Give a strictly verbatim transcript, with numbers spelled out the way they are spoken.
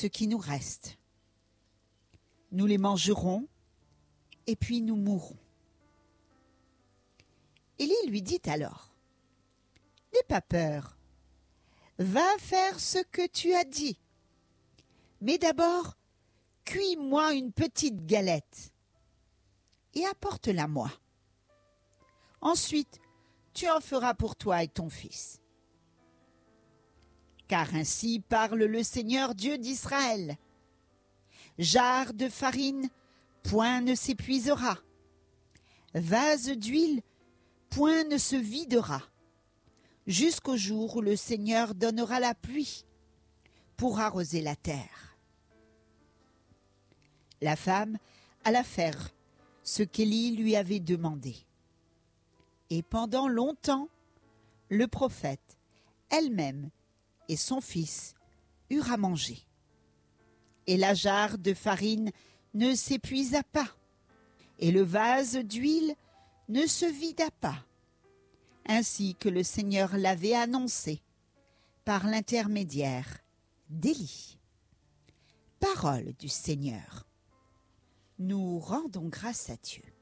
ce qui nous reste. Nous les mangerons et puis nous mourrons. » Élie lui dit alors, « N'aie pas peur, va faire ce que tu as dit. Mais d'abord, cuis-moi une petite galette et apporte-la-moi. Ensuite, tu en feras pour toi et ton fils. Car ainsi parle le Seigneur Dieu d'Israël. Jarre de farine, point ne s'épuisera. Vase d'huile, point ne se videra. Jusqu'au jour où le Seigneur donnera la pluie pour arroser la terre. » La femme alla faire ce qu'Élie lui avait demandé. Et pendant longtemps, le prophète, elle-même et son fils eurent à manger. Et la jarre de farine ne s'épuisa pas, et le vase d'huile ne se vida pas, ainsi que le Seigneur l'avait annoncé par l'intermédiaire d'Élie. Parole du Seigneur. Nous rendons grâce à Dieu.